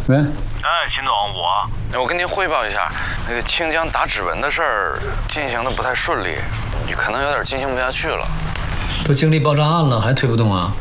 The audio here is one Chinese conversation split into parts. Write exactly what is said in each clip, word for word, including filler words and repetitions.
喂， 哎，秦总，我， 我跟您汇报一下，那个清江打指纹的事儿进行的不太顺利，你可能有点进行不下去了。 都经历爆炸案了，还推不动啊？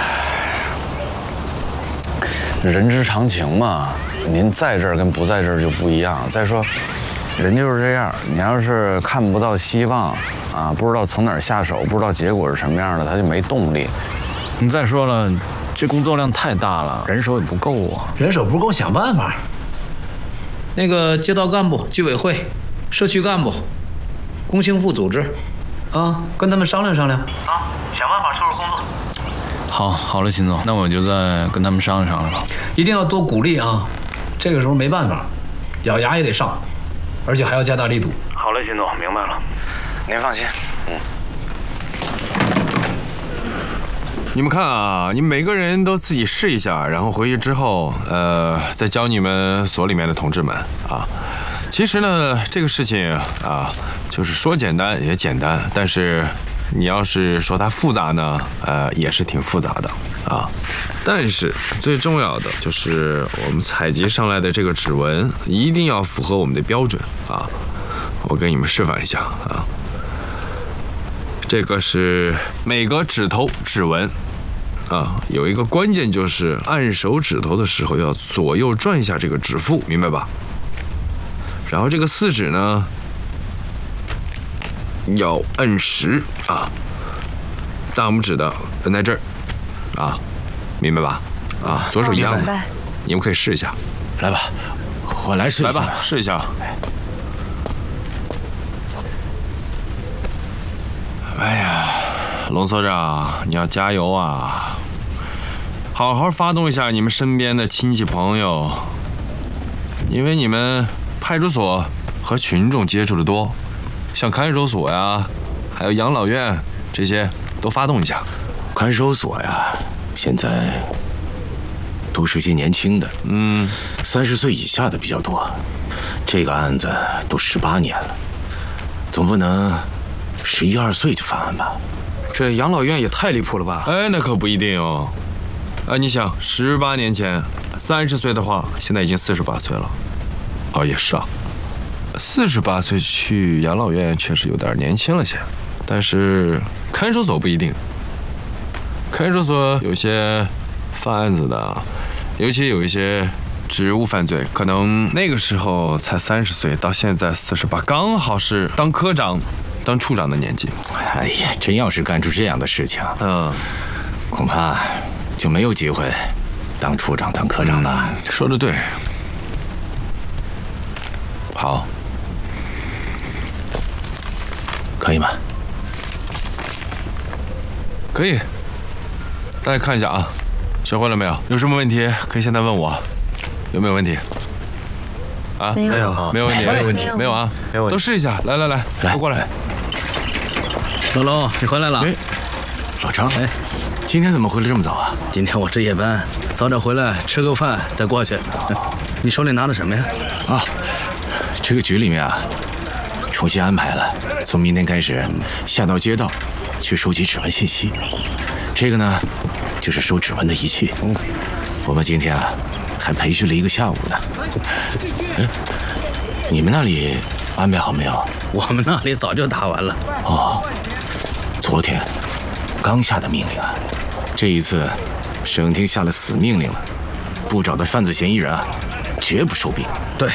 人之常情嘛，您在这儿跟不在这儿就不一样。再说，人就是这样，你要是看不到希望啊，不知道从哪儿下手，不知道结果是什么样的，他就没动力。你再说了，这工作量太大了，人手也不够啊。 人手不够，想办法。那个街道干部、居委会、社区干部、工青副组织，啊，跟他们商量商量。 啊，想办法收拾工作。 好，好了，秦总，那我就再跟他们商量商量吧。 一定要多鼓励啊！这个时候没办法，咬牙也得上，而且还要加大力度。 好嘞，秦总，明白了。 您放心，嗯。 你们看啊，你们每个人都自己试一下，然后回去之后，呃，再教你们所里面的同志们啊。其实呢，这个事情啊，就是说简单也简单，但是你要是说它复杂呢，呃，也是挺复杂的啊。但是最重要的就是我们采集上来的这个指纹一定要符合我们的标准啊。我给你们示范一下啊。这个是每个指头指纹啊，有一个关键就是按手指头的时候要左右转一下这个指腹，明白吧？然后这个四指呢要摁实啊，大拇指的摁在这儿啊，明白吧？啊，左手一样的，你们可以试一下。 来吧，我来试一下。 来吧，试一下。哎呀，龙所长，你要加油啊！好好发动一下你们身边的亲戚朋友，因为你们派出所和群众接触的多，像看守所呀，还有养老院这些都发动一下。 看守所呀，现在都是些年轻的，嗯，三十岁以下的比较多。这个案子都十八年了，总不能十一二岁就犯案吧？ 这养老院也太离谱了吧？ 哎，那可不一定哦。啊，你想，十八年前三十岁的话，现在已经四十八岁了。哦，也是啊，四十八岁去养老院确实有点年轻了些，但是看守所不一定。看守所有些犯案子的，尤其有一些职务犯罪，可能那个时候才三十岁，到现在四十八，刚好是当科长、当处长的年纪。 哎呀，真要是干出这样的事情， 嗯， 恐怕就没有机会当处长、当科长了。 嗯、说得对。好， 可以吗？ 可以。大家看一下啊，学会了没有？有什么问题可以现在问我。有没有问题？啊， 没有， 没有问题，没有问题，没有啊， 没有问题。 都试一下，来来来， 来， 都过来。 龙龙，你回来了。 哎，老张，哎，今天怎么回来这么早啊？ 今天我值夜班，早点回来吃个饭再过去。你手里拿的什么呀？ 啊，这个局里面啊，重新安排了，从明天开始下到街道去收集指纹信息。这个呢，就是收指纹的仪器。嗯，我们今天啊，还培训了一个下午呢。哎，你们那里安排好没有？ 我们那里早就打完了。 哦，昨天刚下的命令啊，这一次省厅下了死命令了，不找到犯罪嫌疑人啊，绝不收兵。 对。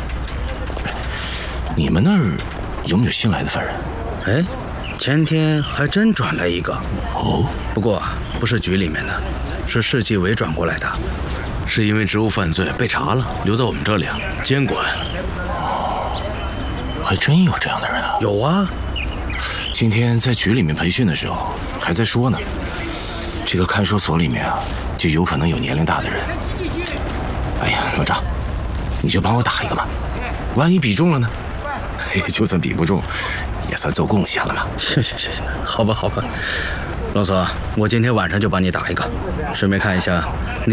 你们那儿有没有新来的犯人？ 哎，前天还真转来一个。 哦， 不过不是局里面的，是市纪委转过来的，是因为职务犯罪被查了，留在我们这里啊监管。 哦，还真有这样的人啊？ 有啊， 今天在局里面培训的时候还在说呢，这个看守所里面啊，就有可能有年龄大的人。哎呀，老张，你就帮我打一个嘛，万一比中了呢？就算比不中，也算做贡献了嘛。 行行行行，好吧好吧，老总，我今天晚上就帮你打一个，顺便看一下